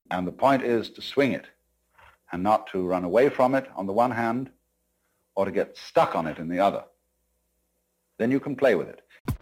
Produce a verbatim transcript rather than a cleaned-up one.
And the point is to swing it and not to run away from it on the one hand or to get stuck on it in the other. Then you can play with it.